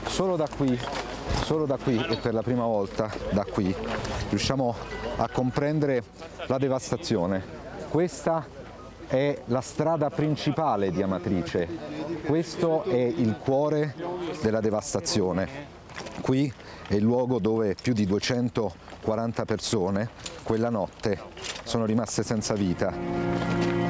solo da qui e per la prima volta da qui riusciamo a comprendere la devastazione. Questa è la strada principale di Amatrice, questo è il cuore della devastazione. Qui è il luogo dove più di 240 persone quella notte sono rimaste senza vita.